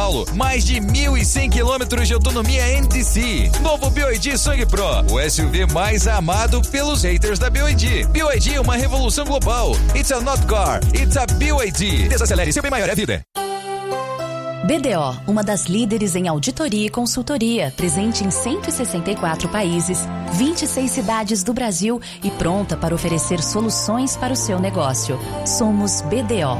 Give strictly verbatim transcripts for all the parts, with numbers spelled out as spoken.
Paulo. Mais de mil e cem quilômetros de autonomia M D C. Novo B Y D Song Pro, o S U V mais amado pelos haters da B Y D. B Y D é uma revolução global. It's a not car, it's a B Y D. Desacelere, seu bem maior é a vida. B D O, uma das líderes em auditoria e consultoria, presente em cento e sessenta e quatro países, vinte e seis cidades do Brasil e pronta para oferecer soluções para o seu negócio. Somos B D O.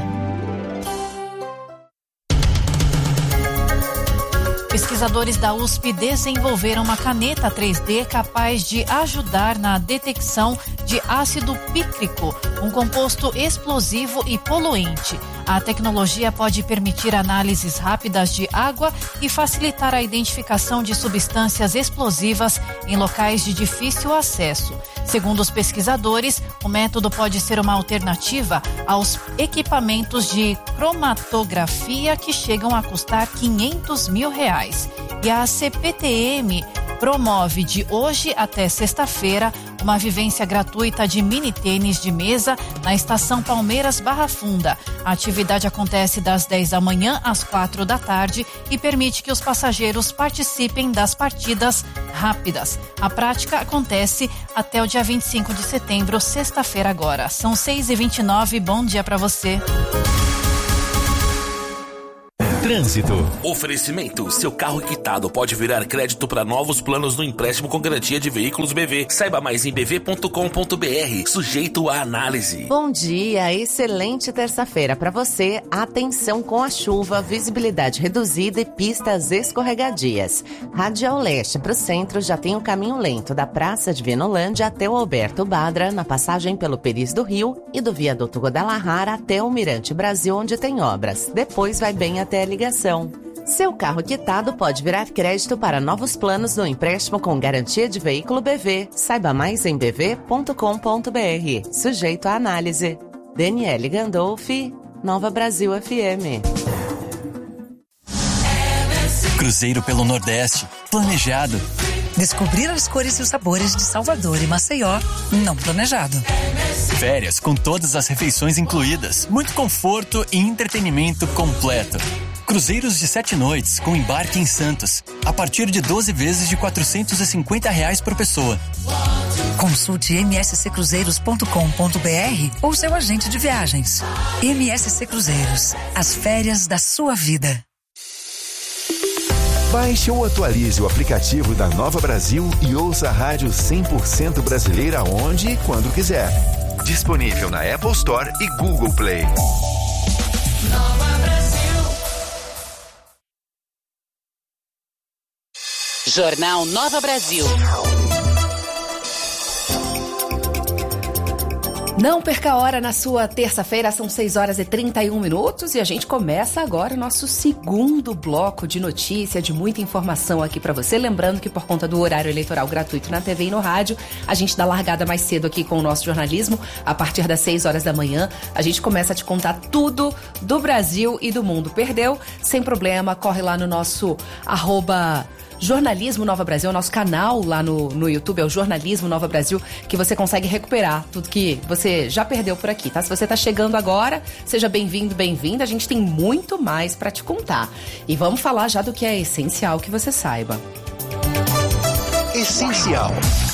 Pesquisadores da U S P desenvolveram uma caneta três D capaz de ajudar na detecção de ácido pícrico, um composto explosivo e poluente. A tecnologia pode permitir análises rápidas de água e facilitar a identificação de substâncias explosivas em locais de difícil acesso. Segundo os pesquisadores, o método pode ser uma alternativa aos equipamentos de cromatografia que chegam a custar quinhentos mil reais. E a C P T M promove de hoje até sexta-feira uma vivência gratuita de mini tênis de mesa na estação Palmeiras Barra Funda. A atividade acontece das dez da manhã às quatro da tarde e permite que os passageiros participem das partidas rápidas. A prática acontece até o dia vinte e cinco de setembro, sexta-feira agora. São seis e vinte e nove, bom dia para você. Trânsito. Oferecimento. Seu carro quitado pode virar crédito para novos planos no empréstimo com garantia de veículos B V. Saiba mais em b v ponto com ponto b r. Sujeito à análise. Bom dia, excelente terça-feira para você. Atenção com a chuva, visibilidade reduzida e pistas escorregadias. Radial Leste para o centro já tem um caminho lento da Praça de Vinolândia até o Alberto Badra, na passagem pelo Peris do Rio, e do Viaduto Guadalajara até o Mirante Brasil, onde tem obras. Depois vai bem até a ligação. Seu carro quitado pode virar crédito para novos planos no empréstimo com garantia de veículo B V. Saiba mais em b v ponto com ponto b r. Sujeito à análise. Daniele Gandolfi, Nova Brasil F M. Cruzeiro pelo Nordeste. Planejado. Descobrir as cores e os sabores de Salvador e Maceió. Não planejado. Férias com todas as refeições incluídas. Muito conforto e entretenimento completo. Cruzeiros de sete noites com embarque em Santos. A partir de doze vezes de quatrocentos e cinquenta reais por pessoa. Consulte m s c cruzeiros ponto com ponto b r ou seu agente de viagens. M S C Cruzeiros. As férias da sua vida. Baixe ou atualize o aplicativo da Nova Brasil e ouça a rádio cem por cento brasileira onde e quando quiser. Disponível na Apple Store e Google Play. Nova Brasil. Jornal Nova Brasil. Não perca a hora na sua terça-feira, são seis horas e trinta e um minutos e a gente começa agora o nosso segundo bloco de notícia, de muita informação aqui para você. Lembrando que por conta do horário eleitoral gratuito na T V e no rádio, a gente dá largada mais cedo aqui com o nosso jornalismo. A partir das seis horas da manhã, a gente começa a te contar tudo do Brasil e do mundo. Perdeu? Sem problema, corre lá no nosso arroba... Jornalismo Nova Brasil, o nosso canal lá no, no YouTube é o Jornalismo Nova Brasil, que você consegue recuperar tudo que você já perdeu por aqui, tá? Se você tá chegando agora, seja bem-vindo, bem-vinda, a gente tem muito mais pra te contar. E vamos falar já do que é essencial que você saiba. Essencial.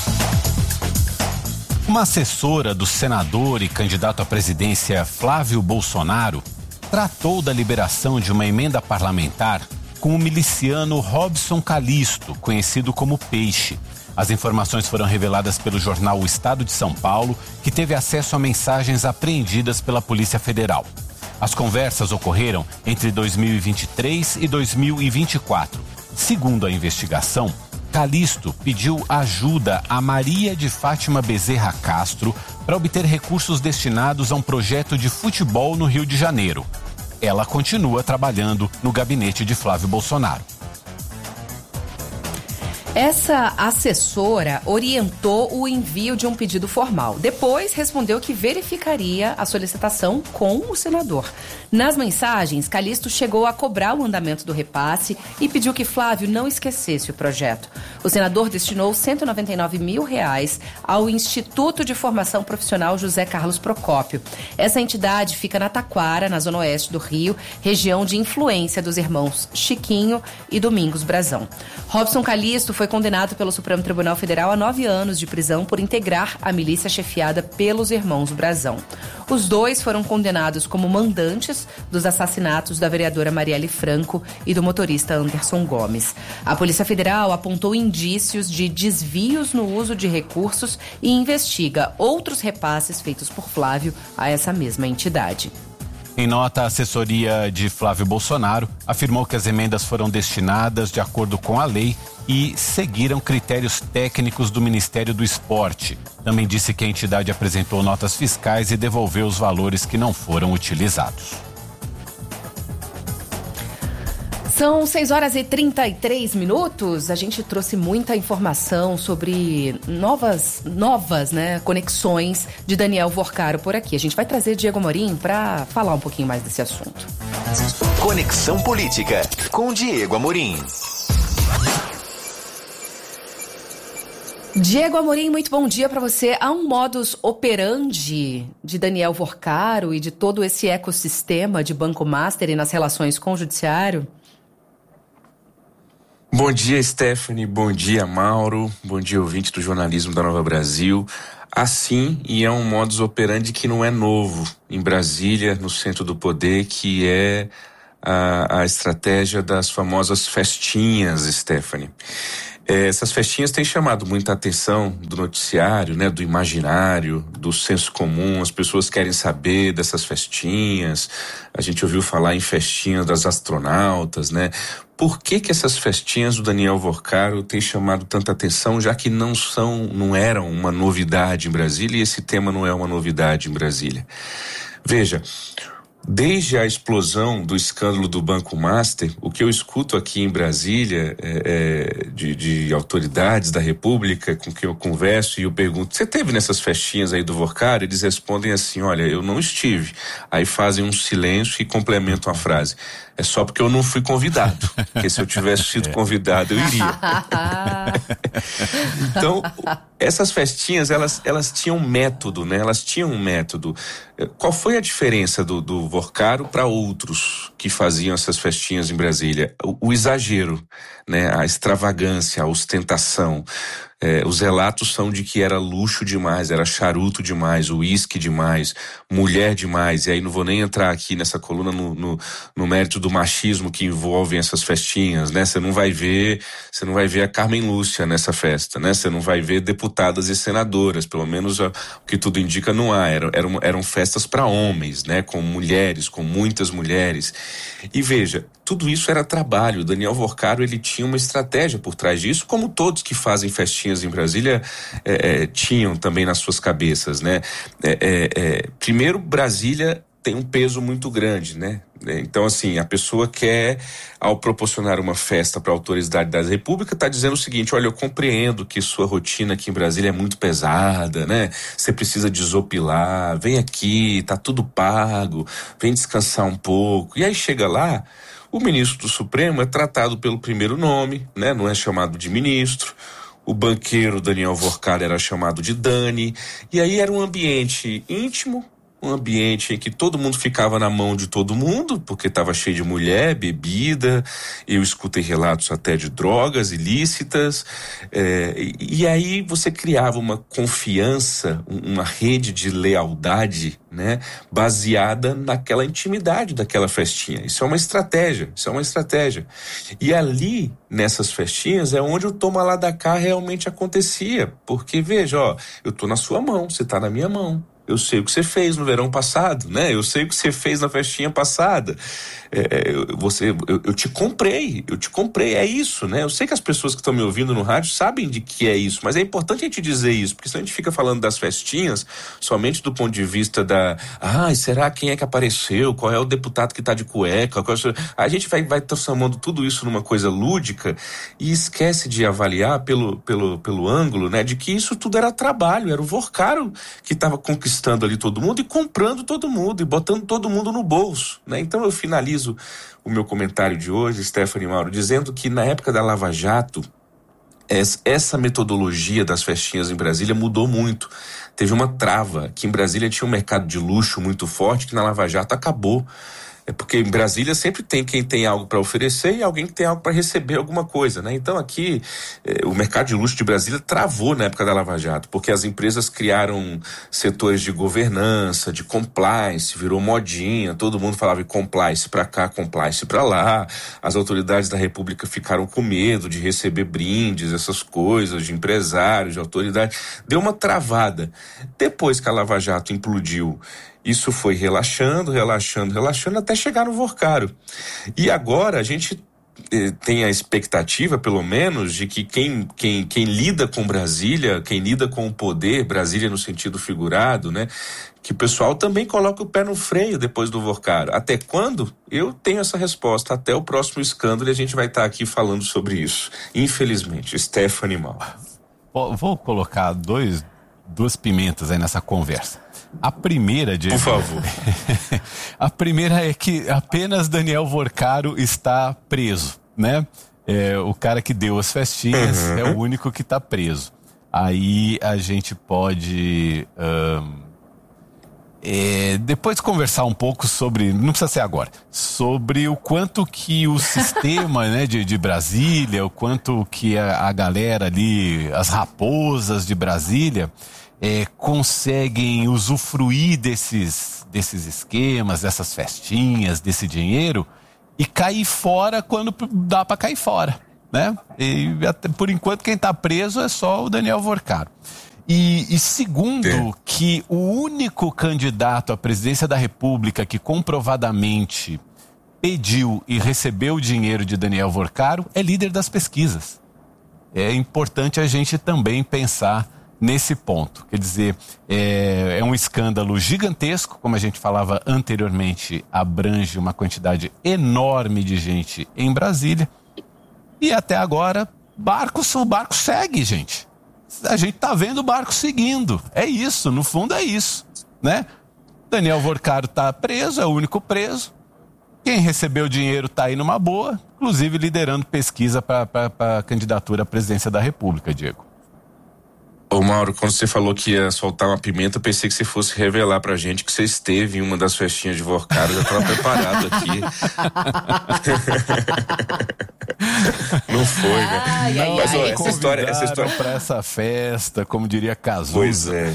Uma assessora do senador e candidato à presidência Flávio Bolsonaro tratou da liberação de uma emenda parlamentar com o miliciano Robson Calisto, conhecido como Peixe. As informações foram reveladas pelo jornal O Estado de São Paulo, que teve acesso a mensagens apreendidas pela Polícia Federal. As conversas ocorreram entre dois mil e vinte e três e dois mil e vinte e quatro. Segundo a investigação, Calisto pediu ajuda a Maria de Fátima Bezerra Castro para obter recursos destinados a um projeto de futebol no Rio de Janeiro. Ela continua trabalhando no gabinete de Flávio Bolsonaro. Essa assessora orientou o envio de um pedido formal. Depois respondeu que verificaria a solicitação com o senador. Nas mensagens, Calixto chegou a cobrar o andamento do repasse e pediu que Flávio não esquecesse o projeto. O senador destinou cento e noventa e nove mil reais ao Instituto de Formação Profissional José Carlos Procópio. Essa entidade fica na Taquara, na zona oeste do Rio, região de influência dos irmãos Chiquinho e Domingos Brazão. Robson Calixto foi condenado pelo Supremo Tribunal Federal a nove anos de prisão por integrar a milícia chefiada pelos irmãos Brazão. Os dois foram condenados como mandantes dos assassinatos da vereadora Marielle Franco e do motorista Anderson Gomes. A Polícia Federal apontou indícios de desvios no uso de recursos e investiga outros repasses feitos por Flávio a essa mesma entidade. Em nota, a assessoria de Flávio Bolsonaro afirmou que as emendas foram destinadas de acordo com a lei e seguiram critérios técnicos do Ministério do Esporte. Também disse que a entidade apresentou notas fiscais e devolveu os valores que não foram utilizados. São seis horas e trinta e três minutos. A gente trouxe muita informação sobre novas, novas, né, conexões de Daniel Vorcaro por aqui. A gente vai trazer Diego Amorim para falar um pouquinho mais desse assunto. Conexão Política com Diego Amorim. Diego Amorim, muito bom dia para você. Há um modus operandi de Daniel Vorcaro e de todo esse ecossistema de Banco Master e nas relações com o Judiciário? Bom dia, Stephanie. Bom dia, Mauro. Bom dia, ouvinte do jornalismo da Nova Brasil. Assim, e é um modus operandi que não é novo em Brasília, no centro do poder, que é a, a estratégia das famosas festinhas, Stephanie. É, essas festinhas têm chamado muita atenção do noticiário, né, do imaginário, do senso comum. As pessoas querem saber dessas festinhas. A gente ouviu falar em festinhas das astronautas, né? Por que que essas festinhas do Daniel Vorcaro têm chamado tanta atenção, já que não são, não eram uma novidade em Brasília, e esse tema não é uma novidade em Brasília? Veja, desde a explosão do escândalo do Banco Master, o que eu escuto aqui em Brasília é, é, de, de autoridades da República com quem eu converso e eu pergunto, você teve nessas festinhas aí do Vorcaro? Eles respondem assim, olha, eu não estive. Aí fazem um silêncio e complementam a frase. É só porque eu não fui convidado, porque se eu tivesse sido convidado eu iria. Então, essas festinhas, elas, elas tinham método, né? Elas tinham um método. Qual foi a diferença do, do Vorcaro para outros que faziam essas festinhas em Brasília? O, o exagero, né? A extravagância, a ostentação. É, os relatos são de que era luxo demais, era charuto demais, uísque demais, mulher demais. E aí não vou nem entrar aqui nessa coluna no, no, no mérito do machismo que envolvem essas festinhas, né? Você não vai ver, você não vai ver a Carmen Lúcia nessa festa, né? Você não vai ver deputadas e senadoras, pelo menos o que tudo indica não há. Eram, eram, eram festas para homens, né? Com mulheres, com muitas mulheres. E veja, tudo isso era trabalho. O Daniel Vorcaro, ele tinha uma estratégia por trás disso, como todos que fazem festinhas em Brasília é, é, tinham também nas suas cabeças, né? É, é, é, primeiro, Brasília tem um peso muito grande, né? Então, assim, a pessoa quer, ao proporcionar uma festa para a autoridade da República, está dizendo o seguinte, olha, eu compreendo que sua rotina aqui em Brasília é muito pesada, né? Você precisa desopilar, vem aqui, tá tudo pago, vem descansar um pouco. E aí chega lá, o ministro do Supremo é tratado pelo primeiro nome, né? Não é chamado de ministro. O banqueiro Daniel Vorcaro era chamado de Dani. E aí era um ambiente íntimo, um ambiente em que todo mundo ficava na mão de todo mundo, porque estava cheio de mulher, bebida, eu escutei relatos até de drogas ilícitas, é, e, e aí você criava uma confiança, uma rede de lealdade, né, baseada naquela intimidade daquela festinha. Isso é uma estratégia, isso é uma estratégia. E ali, nessas festinhas, é onde o toma lá da cá realmente acontecia, porque veja, ó, eu tô na sua mão, você tá na minha mão. Eu sei o que você fez no verão passado, né? Eu sei o que você fez na festinha passada. É, você, eu, eu te comprei, eu te comprei, é isso, né? Eu sei que as pessoas que estão me ouvindo no rádio sabem de que é isso, mas é importante a gente dizer isso, porque senão a gente fica falando das festinhas somente do ponto de vista da, ah, será quem é que apareceu? Qual é o deputado que tá de cueca? Qual é o... A gente vai, vai transformando tudo isso numa coisa lúdica e esquece de avaliar pelo, pelo, pelo ângulo, né? De que isso tudo era trabalho, era o Vorcaro que estava conquistando ali todo mundo e comprando todo mundo e botando todo mundo no bolso, né? Então eu finalizo o meu comentário de hoje, Stephanie Mauro, dizendo que na época da Lava Jato, essa metodologia das festinhas em Brasília mudou muito. Teve uma trava, que em Brasília tinha um mercado de luxo muito forte, que na Lava Jato acabou. É porque em Brasília sempre tem quem tem algo para oferecer e alguém que tem algo para receber alguma coisa, né? Então aqui eh, o mercado de luxo de Brasília travou na época da Lava Jato, porque as empresas criaram setores de governança, de compliance, virou modinha, todo mundo falava de compliance para cá, compliance para lá. As autoridades da República ficaram com medo de receber brindes, essas coisas, de empresários, de autoridade. Deu uma travada. Depois que a Lava Jato implodiu, isso foi relaxando, relaxando, relaxando, até chegar no Vorcaro. E agora a gente eh, tem a expectativa, pelo menos, de que quem, quem, quem lida com Brasília, quem lida com o poder, Brasília no sentido figurado, né? Que o pessoal também coloque o pé no freio depois do Vorcaro. Até quando? Eu tenho essa resposta. Até o próximo escândalo e a gente vai estar aqui falando sobre isso. Infelizmente. Stephanie Mauro. Vou colocar dois, duas pimentas aí nessa conversa. A primeira, Diego, por favor. A primeira é que apenas Daniel Vorcaro está preso, né? É, o cara que deu as festinhas uhum. é o único que está preso. Aí a gente pode um, é, depois conversar um pouco sobre, não precisa ser agora, sobre o quanto que o sistema né, de, de Brasília, o quanto que a, a galera ali, as raposas de Brasília, É, conseguem usufruir desses, desses esquemas, dessas festinhas, desse dinheiro e cair fora quando dá para cair fora, né? E até, por enquanto quem está preso é só o Daniel Vorcaro. E, e segundo, é. que o único candidato à presidência da República que comprovadamente pediu e recebeu o dinheiro de Daniel Vorcaro é líder das pesquisas. É importante a gente também pensar nesse ponto. Quer dizer, é, é um escândalo gigantesco, como a gente falava anteriormente, abrange uma quantidade enorme de gente em Brasília e até agora barco, o barco segue, gente. A gente tá vendo o barco seguindo. É isso, no fundo é isso, né? Daniel Vorcaro tá preso, é o único preso. Quem recebeu o dinheiro tá aí numa boa, inclusive liderando pesquisa para a candidatura à presidência da República, Diego. Ô Mauro, quando você falou que ia soltar uma pimenta, eu pensei que você fosse revelar pra gente que você esteve em uma das festinhas de Vorcaro, eu já tava preparado aqui. Não foi, né? Ai, Não, mas ai, ó, essa história, essa história pra essa festa, como diria Cazuza. Pois é.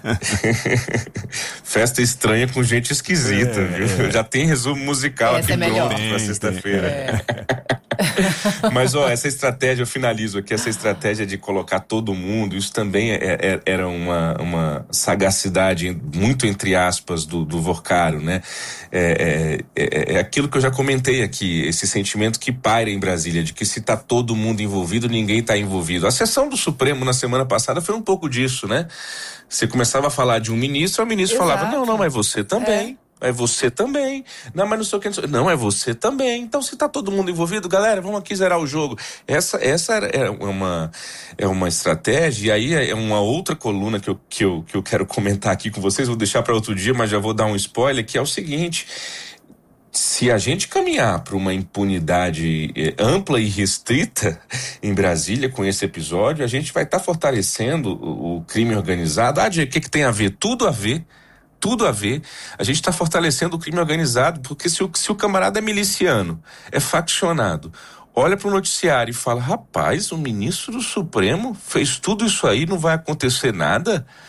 Festa estranha com gente esquisita, é, viu? É. Já tem resumo musical essa aqui é pronto pra sexta-feira. É. Mas ó, essa estratégia, eu finalizo aqui, essa estratégia de colocar todo mundo, isso também é, é, era uma, uma sagacidade muito entre aspas do, do Vorcaro, né? É, é, é aquilo que eu já comentei aqui, esse sentimento que paira em Brasília, de que se tá todo mundo envolvido, ninguém tá envolvido. A sessão do Supremo na semana passada foi um pouco disso, né? Você começava a falar de um ministro, o ministro Exato. falava, não, não, mas você também. É. É você também. Não, mas não sei o que. Não, é você também. Então, se tá todo mundo envolvido, galera, vamos aqui zerar o jogo. Essa, essa é uma, é uma estratégia. E aí é uma outra coluna que eu, que, eu, que eu quero comentar aqui com vocês. Vou deixar para outro dia, mas já vou dar um spoiler, que é o seguinte. Se a gente caminhar para uma impunidade ampla e restrita em Brasília com esse episódio, a gente vai estar tá fortalecendo o, o crime organizado. Ah, o que, que tem a ver? Tudo a ver. Tudo a ver. A gente está fortalecendo o crime organizado, porque se o, se o camarada é miliciano, é faccionado, olha para o noticiário e fala, rapaz, o ministro do Supremo fez tudo isso aí, não vai acontecer nada.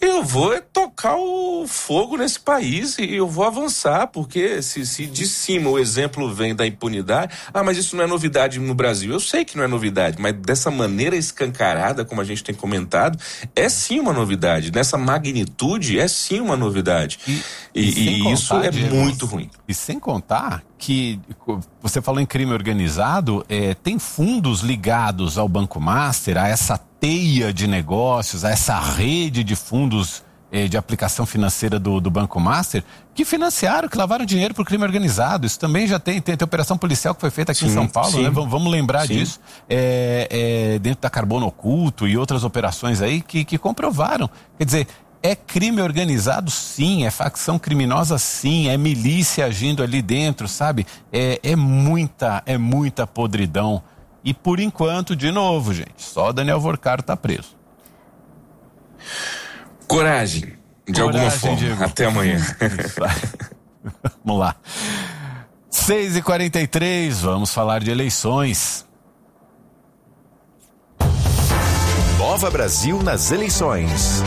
Eu vou é tocar o fogo nesse país e eu vou avançar, porque se, se de cima o exemplo vem da impunidade, ah, mas isso não é novidade no Brasil. Eu sei que não é novidade, mas dessa maneira escancarada, como a gente tem comentado, é sim uma novidade. Nessa magnitude, é sim uma novidade. E, e, e, e contar, isso é Diego, muito ruim. E sem contar que, você falou em crime organizado, é, tem fundos ligados ao Banco Master, a essa teia de negócios, a essa rede de fundos eh, de aplicação financeira do, do Banco Master, que financiaram, que lavaram dinheiro para o crime organizado. Isso também já tem, tem, tem operação policial que foi feita aqui sim, em São Paulo, sim. né? Vamos, vamos lembrar sim. disso. É, é, dentro da Carbono Oculto e outras operações aí que, que comprovaram. Quer dizer, é crime organizado sim, é facção criminosa sim, é milícia agindo ali dentro, sabe? É, é muita, é muita podridão. E por enquanto, de novo, gente, só Daniel Vorcaro tá preso. Coragem, de Coragem, alguma forma. Diego. Até amanhã. Vamos lá. seis e quarenta e três, vamos falar de eleições. Nova Brasil nas eleições.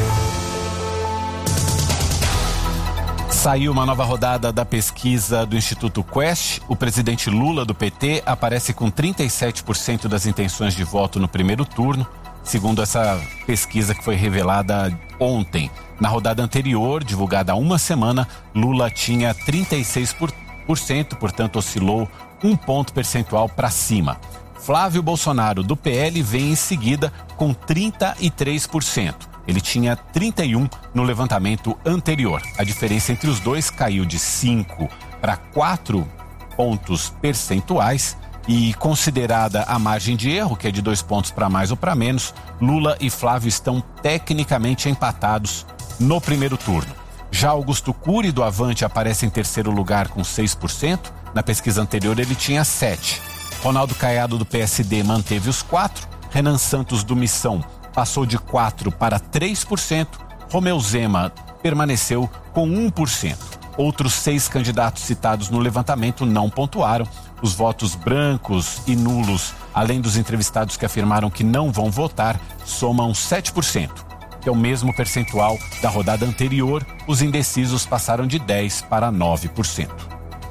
Saiu uma nova rodada da pesquisa do Instituto Quest. O presidente Lula, do P T, aparece com trinta e sete por cento das intenções de voto no primeiro turno, segundo essa pesquisa que foi revelada ontem. Na rodada anterior, divulgada há uma semana, Lula tinha trinta e seis por cento, portanto oscilou um ponto percentual para cima. Flávio Bolsonaro, do P L, vem em seguida com trinta e três por cento. Ele tinha trinta e um por cento no levantamento anterior. A diferença entre os dois caiu de cinco para quatro pontos percentuais e, considerada a margem de erro, que é de dois pontos para mais ou para menos, Lula e Flávio estão tecnicamente empatados no primeiro turno. Já Augusto Cury, do Avante, aparece em terceiro lugar com seis por cento. Na pesquisa anterior ele tinha sete por cento. Ronaldo Caiado, do P S D, manteve os quatro por cento. Renan Santos, do Missão, passou de quatro por cento para três por cento. Romeu Zema permaneceu com um por cento. Outros seis candidatos citados no levantamento não pontuaram. Os votos brancos e nulos, além dos entrevistados que afirmaram que não vão votar, somam sete por cento, que é o mesmo percentual da rodada anterior. Os indecisos passaram de dez por cento para nove por cento.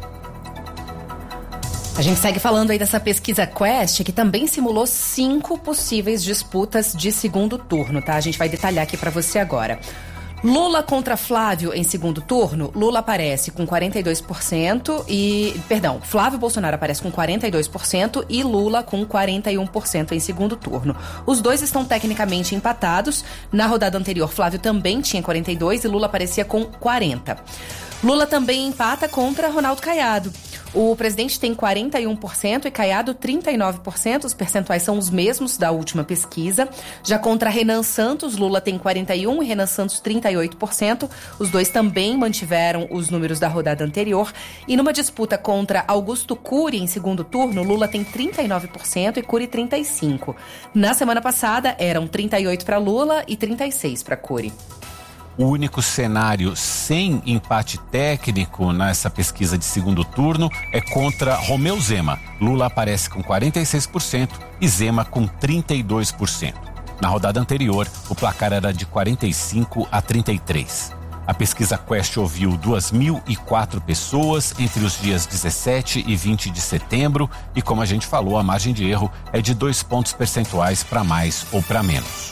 A gente segue falando aí dessa pesquisa Quest, que também simulou cinco possíveis disputas de segundo turno, tá? A gente vai detalhar aqui pra você agora. Lula contra Flávio em segundo turno, Lula aparece com quarenta e dois por cento e... Perdão, Flávio Bolsonaro aparece com quarenta e dois por cento e Lula com quarenta e um por cento em segundo turno. Os dois estão tecnicamente empatados. Na rodada anterior, Flávio também tinha quarenta e dois por cento e Lula aparecia com quarenta por cento. Lula também empata contra Ronaldo Caiado. O presidente tem quarenta e um por cento e Caiado trinta e nove por cento. Os percentuais são os mesmos da última pesquisa. Já contra Renan Santos, Lula tem quarenta e um por cento e Renan Santos trinta e oito por cento. Os dois também mantiveram os números da rodada anterior. E numa disputa contra Augusto Cury em segundo turno, Lula tem trinta e nove por cento e Cury trinta e cinco por cento. Na semana passada, eram trinta e oito por cento para Lula e trinta e seis por cento para Cury. O único cenário sem empate técnico nessa pesquisa de segundo turno é contra Romeu Zema. Lula aparece com quarenta e seis por cento e Zema com trinta e dois por cento. Na rodada anterior, o placar era de quarenta e cinco a trinta e três. A pesquisa Quest ouviu duas mil e quatro pessoas entre os dias dezessete e vinte de setembro e, como a gente falou, a margem de erro é de dois pontos percentuais para mais ou para menos.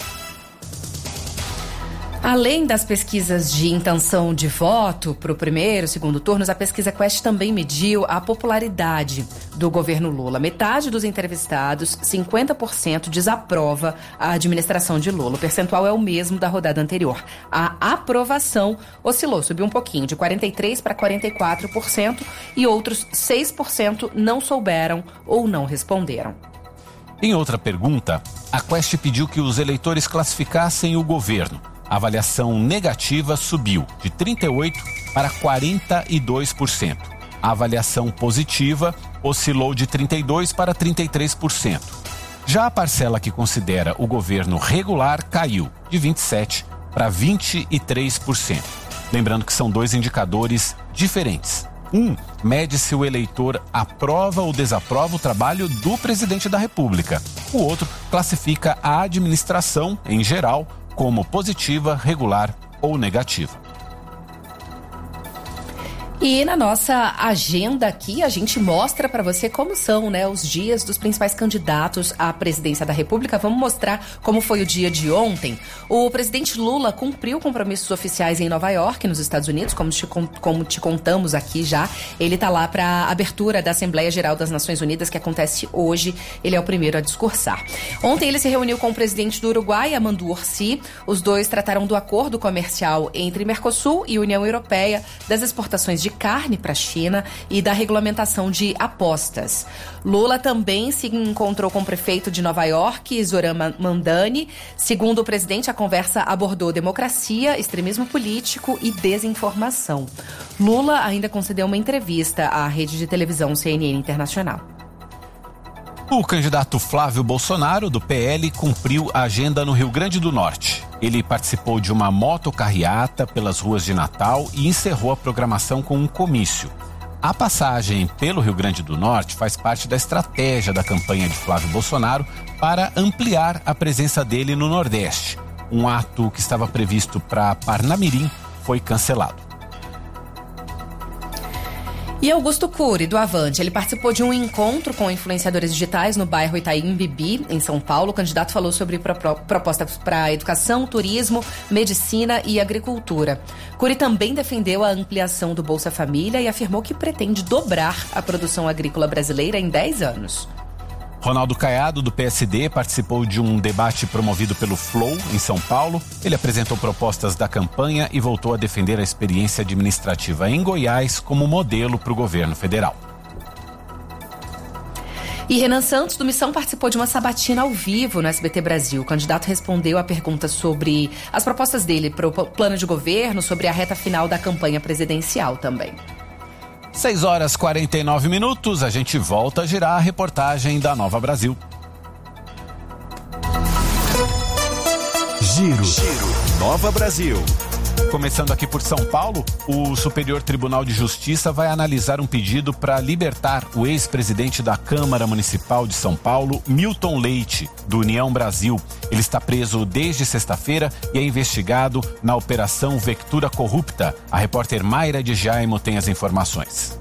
Além das pesquisas de intenção de voto para o primeiro e segundo turnos, a pesquisa Quest também mediu a popularidade do governo Lula. Metade dos entrevistados, cinquenta por cento, desaprova a administração de Lula. O percentual é o mesmo da rodada anterior. A aprovação oscilou, subiu um pouquinho, de quarenta e três por cento para quarenta e quatro por cento, e outros seis por cento não souberam ou não responderam. Em outra pergunta, a Quest pediu que os eleitores classificassem o governo. A avaliação negativa subiu de trinta e oito por cento para quarenta e dois por cento. A avaliação positiva oscilou de trinta e dois por cento para trinta e três por cento. Já a parcela que considera o governo regular caiu de vinte e sete por cento para vinte e três por cento. Lembrando que são dois indicadores diferentes. Um mede se o eleitor aprova ou desaprova o trabalho do presidente da República. O outro classifica a administração, em geral, como positiva, regular ou negativa. E na nossa agenda aqui, a gente mostra para você como são, né, os dias dos principais candidatos à presidência da República. Vamos mostrar como foi o dia de ontem. O presidente Lula cumpriu compromissos oficiais em Nova York, nos Estados Unidos, como te, como te contamos aqui já. Ele está lá para a abertura da Assembleia Geral das Nações Unidas, que acontece hoje. Ele é o primeiro a discursar. Ontem ele se reuniu com o presidente do Uruguai, Armando Orsi. Os dois trataram do acordo comercial entre Mercosul e União Europeia, das exportações de carne para a China e da regulamentação de apostas. Lula também se encontrou com o prefeito de Nova York, Zoran Mamdani. Segundo o presidente, a conversa abordou democracia, extremismo político e desinformação. Lula ainda concedeu uma entrevista à rede de televisão C N N Internacional. O candidato Flávio Bolsonaro, do P L, cumpriu a agenda no Rio Grande do Norte. Ele participou de uma motocarreata pelas ruas de Natal e encerrou a programação com um comício. A passagem pelo Rio Grande do Norte faz parte da estratégia da campanha de Flávio Bolsonaro para ampliar a presença dele no Nordeste. Um ato que estava previsto para Parnamirim foi cancelado. E Augusto Cury, do Avante, ele participou de um encontro com influenciadores digitais no bairro Itaim Bibi, em São Paulo. O candidato falou sobre pro- propostas para educação, turismo, medicina e agricultura. Cury também defendeu a ampliação do Bolsa Família e afirmou que pretende dobrar a produção agrícola brasileira em dez anos. Ronaldo Caiado, do P S D, participou de um debate promovido pelo Flow, em São Paulo. Ele apresentou propostas da campanha e voltou a defender a experiência administrativa em Goiás como modelo para o governo federal. E Renan Santos, do Missão, participou de uma sabatina ao vivo no S B T Brasil. O candidato respondeu a perguntas sobre as propostas dele para o plano de governo, sobre a reta final da campanha presidencial também. seis horas e quarenta e nove minutos, a gente volta a girar a reportagem da Nova Brasil. Giro, Giro. Nova Brasil. Começando aqui por São Paulo, o Superior Tribunal de Justiça vai analisar um pedido para libertar o ex-presidente da Câmara Municipal de São Paulo, Milton Leite, do União Brasil. Ele está preso desde sexta-feira e é investigado na Operação Vectura Corrupta. A repórter Mayra de Jaimo tem as informações.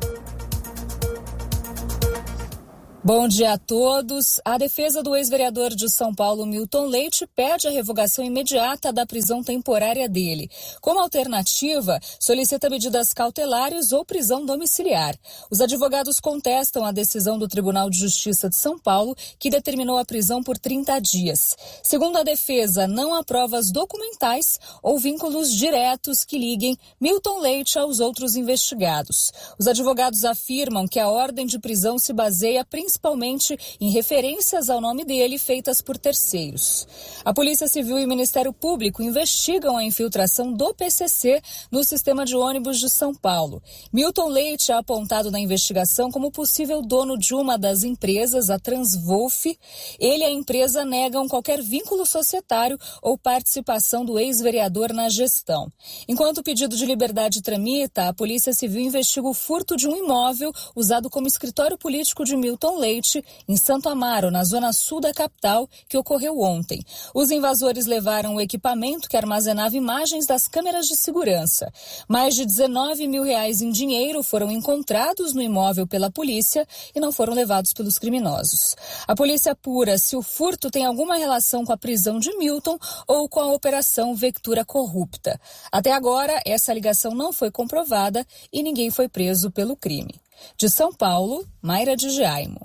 Bom dia a todos. A defesa do ex-vereador de São Paulo, Milton Leite, pede a revogação imediata da prisão temporária dele. Como alternativa, solicita medidas cautelares ou prisão domiciliar. Os advogados contestam a decisão do Tribunal de Justiça de São Paulo, que determinou a prisão por trinta dias. Segundo a defesa, não há provas documentais ou vínculos diretos que liguem Milton Leite aos outros investigados. Os advogados afirmam que a ordem de prisão se baseia principalmente principalmente em referências ao nome dele feitas por terceiros. A Polícia Civil e o Ministério Público investigam a infiltração do P C C no sistema de ônibus de São Paulo. Milton Leite é apontado na investigação como possível dono de uma das empresas, a Transvolf. Ele e a empresa negam qualquer vínculo societário ou participação do ex-vereador na gestão. Enquanto o pedido de liberdade tramita, a Polícia Civil investiga o furto de um imóvel usado como escritório político de Milton Leite, em Santo Amaro, na zona sul da capital, que ocorreu ontem. Os invasores levaram o equipamento que armazenava imagens das câmeras de segurança. Mais de dezenove mil reais em dinheiro foram encontrados no imóvel pela polícia e não foram levados pelos criminosos. A polícia apura se o furto tem alguma relação com a prisão de Milton ou com a Operação Vectura Corrupta. Até agora, essa ligação não foi comprovada e ninguém foi preso pelo crime. De São Paulo, Mayra de Jaimo.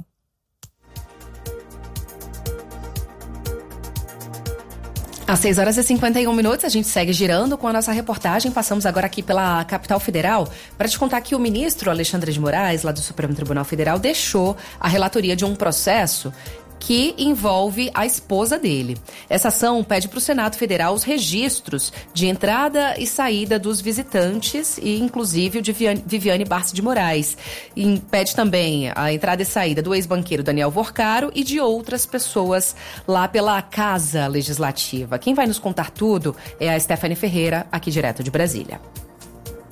Às seis horas e cinquenta e um minutos, a gente segue girando com a nossa reportagem. Passamos agora aqui pela capital federal para te contar que o ministro Alexandre de Moraes, lá do Supremo Tribunal Federal, deixou a relatoria de um processo que envolve a esposa dele. Essa ação pede para o Senado Federal os registros de entrada e saída dos visitantes e, inclusive, o de Viviane Barça de Moraes. E pede também a entrada e saída do ex-banqueiro Daniel Vorcaro e de outras pessoas lá pela Casa Legislativa. Quem vai nos contar tudo é a Stephanie Ferreira, aqui direto de Brasília.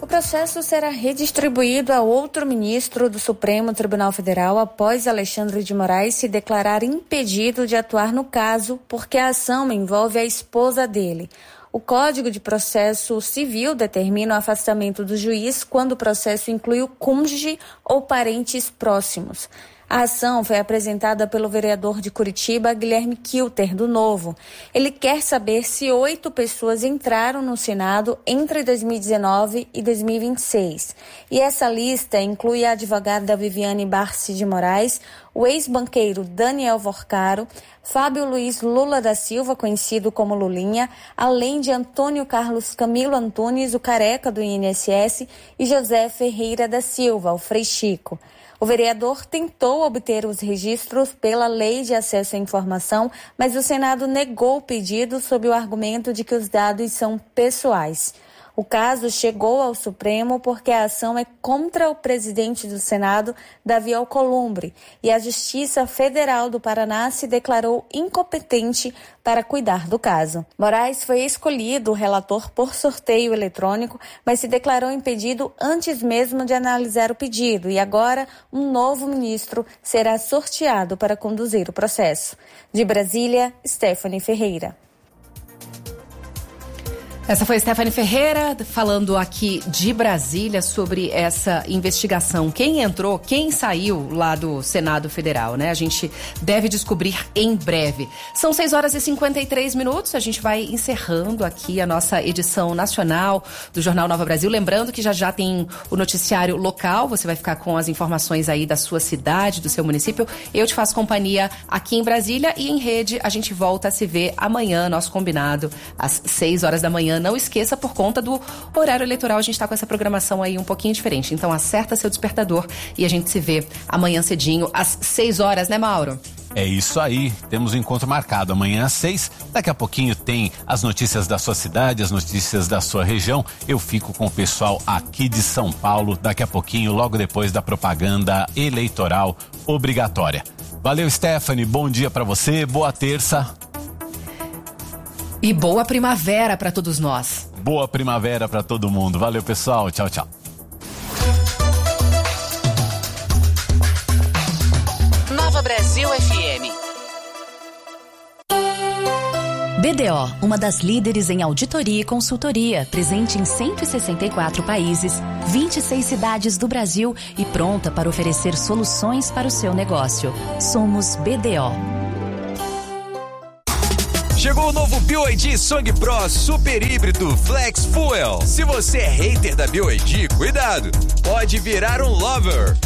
O processo será redistribuído a outro ministro do Supremo Tribunal Federal após Alexandre de Moraes se declarar impedido de atuar no caso, porque a ação envolve a esposa dele. O Código de Processo Civil determina o afastamento do juiz quando o processo inclui o cônjuge ou parentes próximos. A ação foi apresentada pelo vereador de Curitiba, Guilherme Kilter, do Novo. Ele quer saber se oito pessoas entraram no Senado entre dois mil e dezenove e dois mil e vinte e seis. E essa lista inclui a advogada Viviane Barsi de Moraes, o ex-banqueiro Daniel Vorcaro, Fábio Luiz Lula da Silva, conhecido como Lulinha, além de Antônio Carlos Camilo Antunes, o careca do I N S S, e José Ferreira da Silva, o Frei Chico. O vereador tentou obter os registros pela Lei de Acesso à Informação, mas o Senado negou o pedido sob o argumento de que os dados são pessoais. O caso chegou ao Supremo porque a ação é contra o presidente do Senado, Davi Alcolumbre, e a Justiça Federal do Paraná se declarou incompetente para cuidar do caso. Moraes foi escolhido relator por sorteio eletrônico, mas se declarou impedido antes mesmo de analisar o pedido, e agora um novo ministro será sorteado para conduzir o processo. De Brasília, Stephanie Ferreira. Essa foi a Stephanie Ferreira falando aqui de Brasília sobre essa investigação. Quem entrou, quem saiu lá do Senado Federal, né? A gente deve descobrir em breve. São seis horas e cinquenta e três minutos. A gente vai encerrando aqui a nossa edição nacional do Jornal Nova Brasil. Lembrando que já já tem o noticiário local. Você vai ficar com as informações aí da sua cidade, do seu município. Eu te faço companhia aqui em Brasília e em rede. A gente volta a se ver amanhã, nosso combinado, às seis horas da manhã. Não esqueça, por conta do horário eleitoral, a gente está com essa programação aí um pouquinho diferente. Então acerta seu despertador e a gente se vê amanhã cedinho, às seis horas, né, Mauro? É isso aí, temos um encontro marcado amanhã às seis. Daqui a pouquinho tem as notícias da sua cidade, as notícias da sua região. Eu fico com o pessoal aqui de São Paulo, daqui a pouquinho, logo depois da propaganda eleitoral obrigatória. Valeu, Stephanie, bom dia pra você, boa terça. E boa primavera para todos nós. Boa primavera para todo mundo. Valeu, pessoal. Tchau, tchau. Nova Brasil F M. B D O, uma das líderes em auditoria e consultoria, presente em cento e sessenta e quatro países, vinte e seis cidades do Brasil e pronta para oferecer soluções para o seu negócio. Somos B D O. Chegou o novo B Y D Song Pro Super Híbrido Flex Fuel. Se você é hater da B Y D, cuidado, pode virar um lover.